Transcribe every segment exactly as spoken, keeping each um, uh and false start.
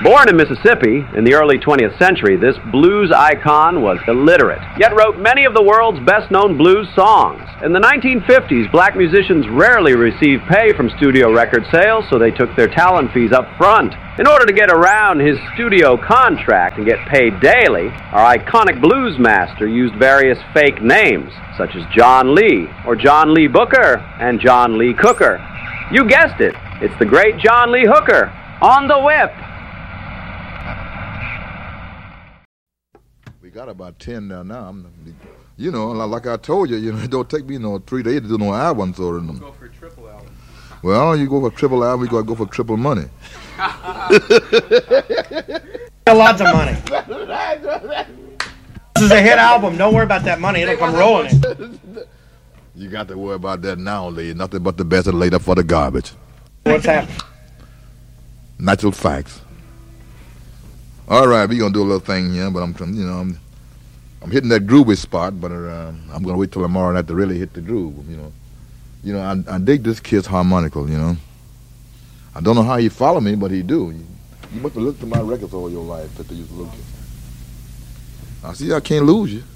Born in Mississippi in the early twentieth century, this blues icon was illiterate, yet wrote many of the world's best-known blues songs. In the nineteen fifties, black musicians rarely received pay from studio record sales, so they took their talent fees up front. In order to get around his studio contract and get paid daily, our iconic blues master used various fake names, such as John Lee, or John Lee Booker, and John Lee Cooker. You guessed it, it's the great John Lee Hooker, on the whip. We got about ten now. Now, I'm, you know, like I told you, you know, it don't take me no three days to do no albums or. Go for a triple album. Well, you go for a triple album, we gotta go for triple money. Lots of money. This is a hit album. Don't worry about that money. It'll come rolling in. You got to worry about that now, Lee. Nothing but the best is laid up for the garbage. What's happening? Natural facts. All right, we gonna do a little thing here, but I'm, you know, I'm, I'm hitting that groovy spot, but uh, I'm gonna wait till tomorrow night to really hit the groove. You know, you know, I, I dig this kid's harmonical. You know, I don't know how he follow me, but he do. You, you must have looked at my records all your life, that they used to look at. I see, I can't lose you.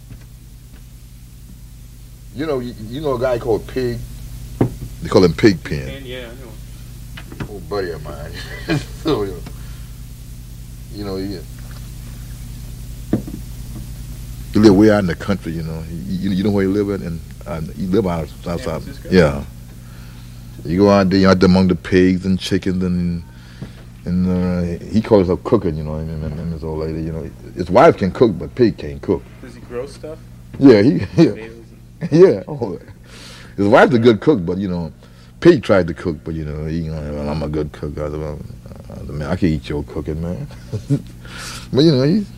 You know, you, you know a guy called Pig. They call him Pigpen. And yeah, I know. Old buddy of mine. So, you know. You know, he, he live way out in the country, you know. You, you know where he live at? And uh, he live out outside. Yeah. You go out there, you're out there among the pigs and chickens, and and uh, he calls himself cooking, you know. And, and, and his old lady, you know, his wife can cook, but pig can't cook. Does he grow stuff? Yeah, he yeah, yeah. Oh, his wife's a good cook, but you know, pig tried to cook, but you know, he, you know, well, I'm a good cook. I, said, well, I, said, man, I can eat your cooking, man. But you know, he,